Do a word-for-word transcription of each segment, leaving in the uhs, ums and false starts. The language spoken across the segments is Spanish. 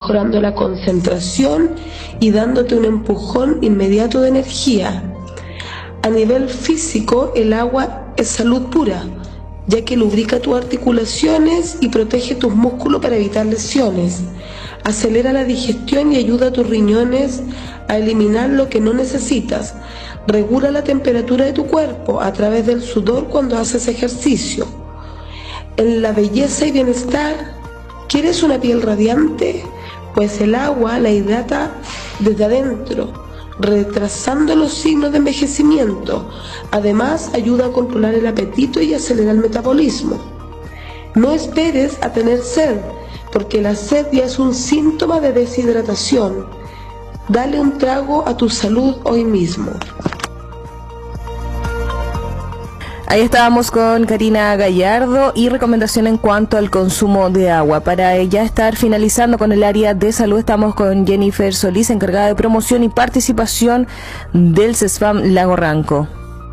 mejorando la concentración y dándote un empujón inmediato de energía. A nivel físico, el agua es salud pura, ya que lubrica tus articulaciones y protege tus músculos para evitar lesiones. Acelera la digestión y ayuda a tus riñones a eliminar lo que no necesitas. Regula la temperatura de tu cuerpo a través del sudor cuando haces ejercicio. En la belleza y bienestar, ¿quieres una piel radiante? Pues el agua la hidrata desde adentro, retrasando los signos de envejecimiento. Además, ayuda a controlar el apetito y acelera el metabolismo. No esperes a tener sed, porque la sed ya es un síntoma de deshidratación. Dale un trago a tu salud hoy mismo. Ahí estábamos con Karina Gallardo y recomendación en cuanto al consumo de agua. Para ya estar finalizando con el área de salud, estamos con Jennifer Solís, encargada de promoción y participación del CESFAM Lago Ranco.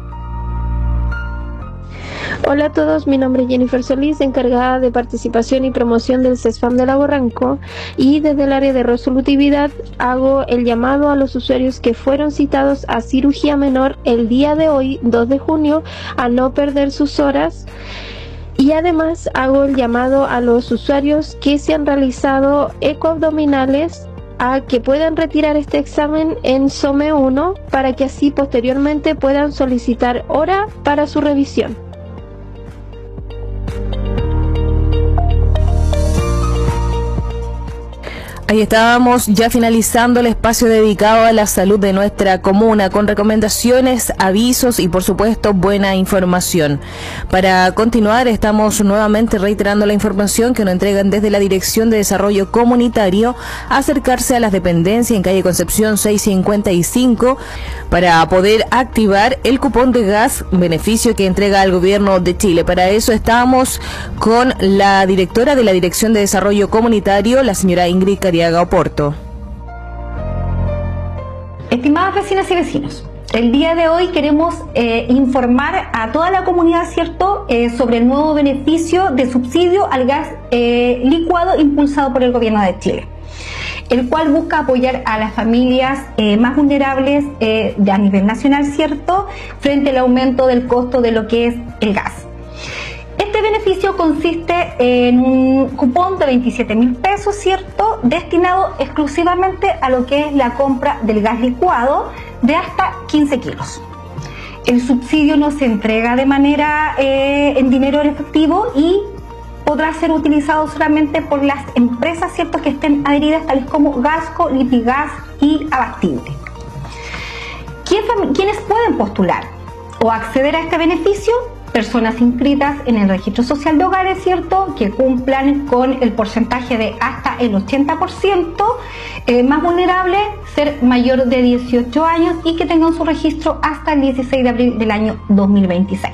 Hola a todos, mi nombre es Jennifer Solís, encargada de participación y promoción del CESFAM de Lago Ranco, y desde el área de resolutividad hago el llamado a los usuarios que fueron citados a cirugía menor el día de hoy, dos de junio, a no perder sus horas. Y además hago el llamado a los usuarios que se han realizado ecoabdominales a que puedan retirar este examen en SOME uno para que así posteriormente puedan solicitar hora para su revisión. Ahí estábamos ya finalizando el espacio dedicado a la salud de nuestra comuna, con recomendaciones, avisos y por supuesto buena información. Para continuar, estamos nuevamente reiterando la información que nos entregan desde la Dirección de Desarrollo Comunitario: acercarse a las dependencias en calle Concepción seiscientos cincuenta y cinco para poder activar el cupón de gas, beneficio que entrega el gobierno de Chile. Para eso estamos con la directora de la Dirección de Desarrollo Comunitario, la señora Ingrid Cariaga Oporto. Estimadas vecinas y vecinos, el día de hoy queremos eh, informar a toda la comunidad, ¿cierto?, eh, sobre el nuevo beneficio de subsidio al gas eh, licuado impulsado por el gobierno de Chile, el cual busca apoyar a las familias eh, más vulnerables eh, de, a nivel nacional, ¿cierto?, frente al aumento del costo de lo que es el gas. Este beneficio consiste en un cupón de veintisiete mil pesos, ¿cierto?, destinado exclusivamente a lo que es la compra del gas licuado de hasta quince kilos. El subsidio no se entrega de manera eh, en dinero en efectivo y podrá ser utilizado solamente por las empresas, ¿cierto?, que estén adheridas, tales como Gasco, Lipigas y Abastible. ¿Quiénes pueden postular o acceder a este beneficio? Personas inscritas en el registro social de hogares, ¿cierto?, que cumplan con el porcentaje de hasta el ochenta por ciento, eh, más vulnerable, ser mayor de dieciocho años y que tengan su registro hasta el dieciséis de abril del año dos mil veintiséis.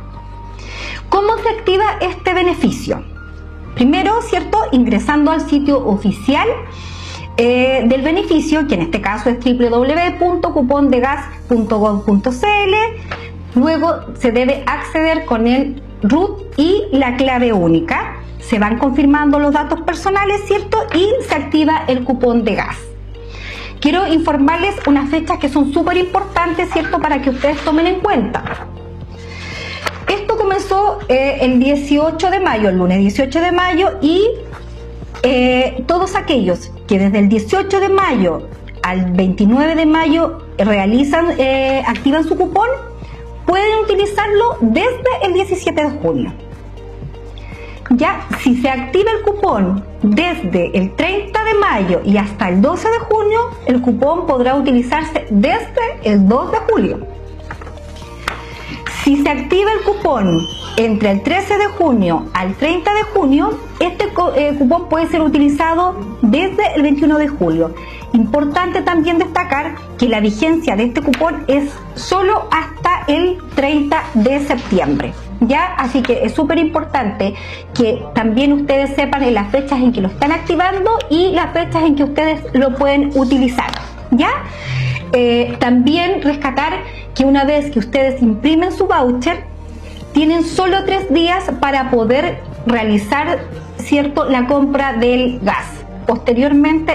¿Cómo se activa este beneficio? Primero, ¿cierto?, ingresando al sitio oficial eh, del beneficio, que en este caso es doble u doble u doble u punto cupón de gas punto gov punto c l. Luego se debe acceder con el R U T y la clave única. Se van confirmando los datos personales, ¿cierto?, y se activa el cupón de gas. Quiero informarles unas fechas que son súper importantes, ¿cierto?, para que ustedes tomen en cuenta. Esto comenzó eh, el dieciocho de mayo, el lunes dieciocho de mayo, y eh, todos aquellos que desde el dieciocho de mayo al veintinueve de mayo realizan, eh, activan su cupón, pueden utilizarlo desde el diecisiete de junio. Ya, si se activa el cupón desde el treinta de mayo y hasta el doce de junio, el cupón podrá utilizarse desde el dos de julio. Si se activa el cupón entre el trece de junio al treinta de junio, este eh, cupón puede ser utilizado desde el veintiuno de julio. Importante también destacar que la vigencia de este cupón es solo hasta el treinta de septiembre. ¿Ya? Así que es súper importante que también ustedes sepan en las fechas en que lo están activando y las fechas en que ustedes lo pueden utilizar. ¿Ya? Eh, también rescatar que una vez que ustedes imprimen su voucher, tienen solo tres días para poder realizar, ¿cierto?, la compra del gas. Posteriormente